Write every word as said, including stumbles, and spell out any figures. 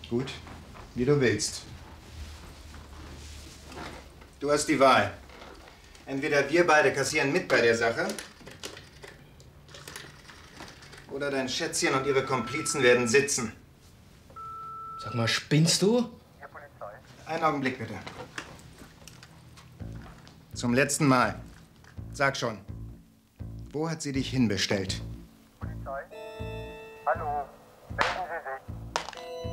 Gut, wie du willst. Du hast die Wahl. Entweder wir beide kassieren mit bei der Sache, oder dein Schätzchen und ihre Komplizen werden sitzen. Sag mal, spinnst du? Ja, Polizei. Einen Augenblick, bitte. Zum letzten Mal. Sag schon, wo hat sie dich hinbestellt? Polizei. Hallo.